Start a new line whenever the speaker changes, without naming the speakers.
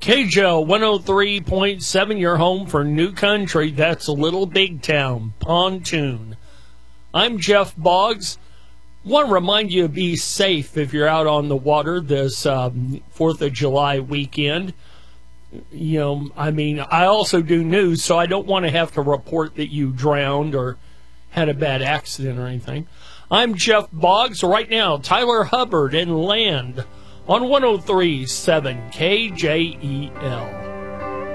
KJO 103.7, your home for New Country. That's a Little Big Town, Pontoon. I'm Jeff Boggs. Want to remind you to be safe if you're out on the water this 4th of July weekend. I also do news, so I don't want to have to report that you drowned or had a bad accident or anything. I'm Jeff Boggs. Right now, Tyler Hubbard and Land on 103.7 KJEL.